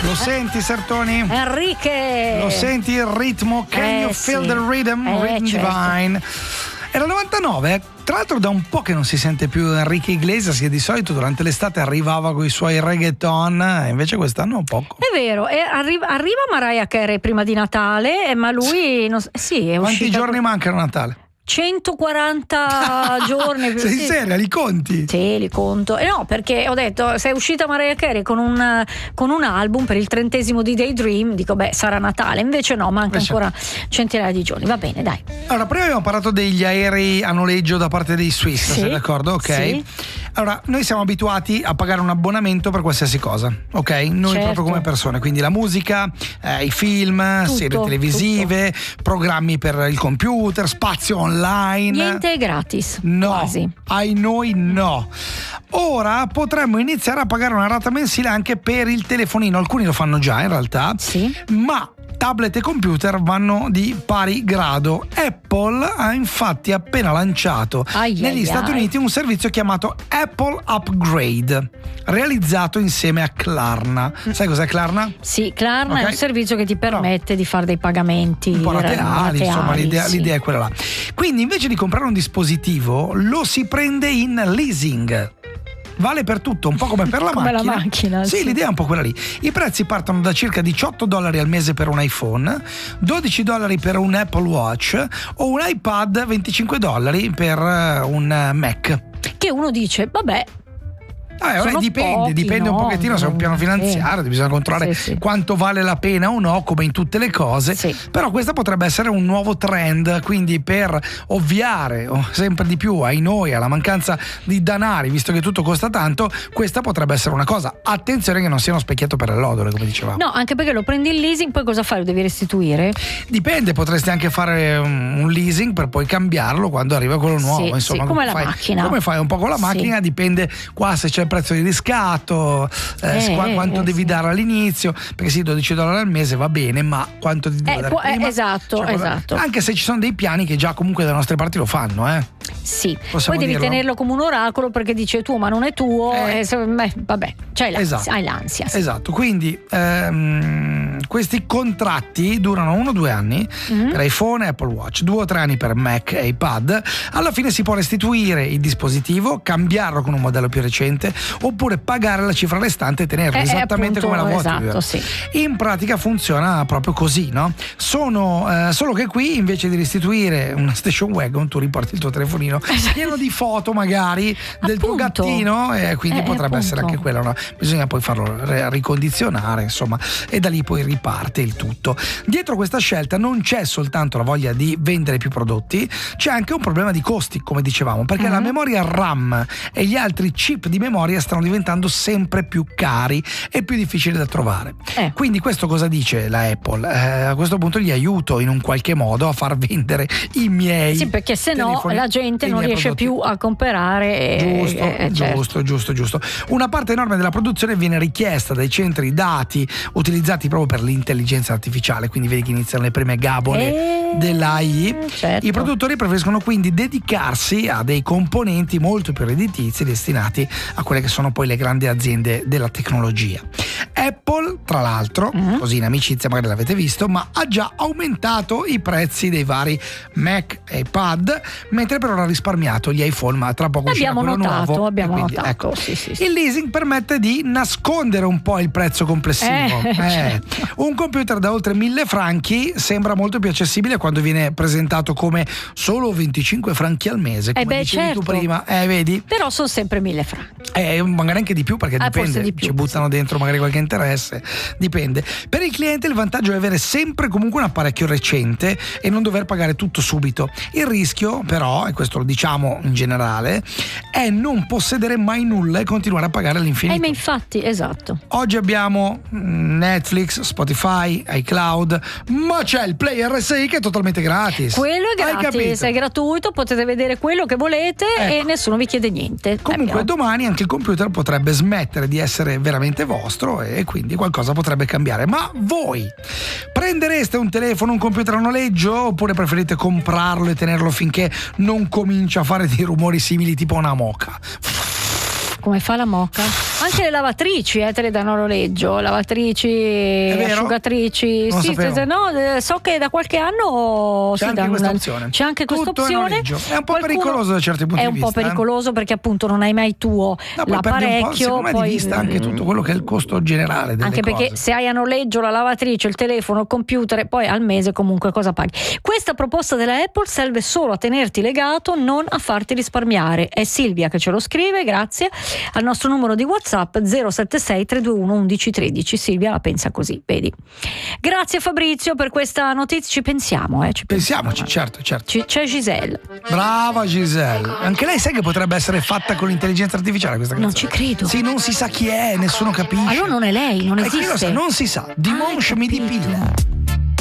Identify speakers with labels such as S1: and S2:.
S1: Lo senti, Sertoni?
S2: Enrique!
S1: Lo senti il ritmo? Can you feel the rhythm? Rhythm
S2: certo.
S1: divine. Era 99, tra l'altro da un po' che non si sente più Enrique Iglesias, che di solito durante l'estate arrivava con i suoi reggaeton, invece quest'anno poco.
S2: È vero, arriva Mariah Carey prima di Natale, ma lui sì, è
S1: Quanti
S2: uscito.
S1: giorni mancano a Natale?
S2: 140 giorni.
S1: Sei seria? Li conti?
S2: Sì, li conto. No, perché ho detto, se è uscita Mariah Carey con un album per il 30° di Daydream, dico sarà Natale, invece no, manca ancora centinaia di giorni. Va bene, dai.
S1: Allora, prima abbiamo parlato degli aerei a noleggio da parte dei Swiss, sei d'accordo? Ok.
S2: Sì.
S1: Allora, noi siamo abituati a pagare un abbonamento per qualsiasi cosa, ok? Noi proprio come persone, quindi la musica, i film, serie televisive, programmi per il computer, spazio online.
S2: Niente è gratis.
S1: No,
S2: quasi.
S1: ai noi no. Ora potremmo iniziare a pagare una rata mensile anche per il telefonino, alcuni lo fanno già in realtà, ma tablet e computer vanno di pari grado. Apple ha infatti appena lanciato negli Stati Uniti un servizio chiamato Apple Upgrade, realizzato insieme a Klarna. Sai cos'è Klarna?
S2: Sì, Klarna è un servizio che ti permette di fare dei pagamenti
S1: un po' laterali, insomma l'idea è quella là. Quindi invece di comprare un dispositivo lo si prende in leasing. Vale per tutto, un po' come per la
S2: come
S1: macchina.
S2: La macchina.
S1: Sì, l'idea è un po' quella lì. I prezzi partono da circa $18 al mese per un iPhone, $12 per un Apple Watch o un iPad, $25 per un Mac.
S2: Che uno dice, vabbè,
S1: dipende un pochettino se è un piano finanziario, bisogna controllare quanto vale la pena o no, come in tutte le cose. Però questa potrebbe essere un nuovo trend, quindi per ovviare sempre di più alla mancanza di danari, visto che tutto costa tanto, questa potrebbe essere una cosa. Attenzione che non sia uno specchietto per le lodole, come dicevamo.
S2: No, anche perché lo prendi in leasing, poi cosa fai? Lo devi restituire?
S1: Dipende, potresti anche fare un leasing per poi cambiarlo quando arriva quello nuovo. Insomma,
S2: come la macchina.
S1: Come fai un po' con la macchina, dipende qua se c'è il prezzo di riscatto, quanto devi dare all'inizio, perché sì, $12 al mese va bene, ma quanto ti devo dare prima?
S2: Esatto.
S1: Anche se ci sono dei piani che già comunque dalle nostre parti lo fanno,
S2: Sì,
S1: possiamo
S2: poi devi
S1: dirlo?
S2: tenerlo come un oracolo, perché dice tu, ma non è tuo, vabbè, hai l'ansia.
S1: Esatto, quindi questi contratti durano 1 o 2 anni per iPhone e Apple Watch, 2 o 3 anni per Mac e iPad. Alla fine si può restituire il dispositivo, cambiarlo con un modello più recente, oppure pagare la cifra restante e tenerlo esattamente come la vuoi. In pratica funziona proprio così, no? Solo che qui invece di restituire una station wagon tu riporti il tuo telefonino pieno di foto magari del tuo gattino, e quindi potrebbe essere anche quella, no? Bisogna poi farlo ricondizionare, insomma, e da lì poi riparte il tutto. Dietro questa scelta non c'è soltanto la voglia di vendere più prodotti, c'è anche un problema di costi, come dicevamo, perché la memoria RAM e gli altri chip di memoria stanno diventando sempre più cari e più difficili da trovare. Quindi questo cosa dice la Apple? A questo punto gli aiuto in un qualche modo a far vendere i miei
S2: perché se no la gente non riesce
S1: prodotti
S2: più a comprare.
S1: Giusto. Una parte enorme della produzione viene richiesta dai centri dati utilizzati proprio per l'intelligenza artificiale, quindi vedi che iniziano le prime gabole dell'AI. I produttori preferiscono quindi dedicarsi a dei componenti molto più redditizi destinati a quelle che sono poi le grandi aziende della tecnologia. Apple, tra l'altro, così in amicizia magari l'avete visto, ma ha già aumentato i prezzi dei vari Mac e iPad, mentre però ha risparmiato gli iPhone, ma tra poco uscirà quello nuovo.
S2: Abbiamo notato.
S1: Ecco, il leasing permette di nascondere un po' il prezzo complessivo. Un computer da oltre 1.000 franchi sembra molto più accessibile quando viene presentato come solo 25 franchi al mese, come dicevi tu prima. Vedi?
S2: Però sono sempre 1.000 franchi.
S1: Magari anche di più, perché dipende,
S2: di più,
S1: ci buttano dentro magari qualche interesse, dipende. Per il cliente il vantaggio è avere sempre comunque un apparecchio recente e non dover pagare tutto subito. Il rischio però, e questo lo diciamo in generale, è non possedere mai nulla e continuare a pagare all'infinito.
S2: Ma infatti, esatto.
S1: Oggi abbiamo Netflix, Spotify, iCloud, ma c'è il Play RSI che è totalmente gratis.
S2: Quello è gratis, è gratuito, potete vedere quello che volete e nessuno vi chiede niente.
S1: Comunque domani anche il computer potrebbe smettere di essere veramente vostro e quindi qualcosa potrebbe cambiare. Ma voi prendereste un telefono, un computer a noleggio, oppure preferite comprarlo e tenerlo finché non comincia a fare dei rumori simili tipo una moca?
S2: come fa la moca? Anche le lavatrici te le danno a noleggio, lavatrici, asciugatrici. Sì, no, so che da qualche anno
S1: c'è anche questa opzione.
S2: C'è anche questa opzione.
S1: È un po' pericoloso da certi punti di vista.
S2: È un po' pericoloso perché appunto non hai mai tuo l'apparecchio.
S1: Poi di vista anche tutto quello che è il costo generale delle
S2: anche
S1: cose.
S2: Perché se hai a noleggio la lavatrice, il telefono, il computer, poi al mese comunque cosa paghi? Questa proposta della Apple serve solo a tenerti legato, non a farti risparmiare. È Silvia che ce lo scrive, grazie al nostro numero di WhatsApp 076 321 1113. Silvia la pensa così, vedi. Grazie Fabrizio per questa notizia, ci pensiamo,
S1: Pensiamoci, certo.
S2: C'è Giselle.
S1: Brava Giselle. Anche lei sai che potrebbe essere fatta con l'intelligenza artificiale questa canzone?
S2: Non ci credo.
S1: Sì, non si sa chi è, nessuno capisce.
S2: Allora non è lei, non esiste.
S1: Non si sa. Dimoscemi di pille.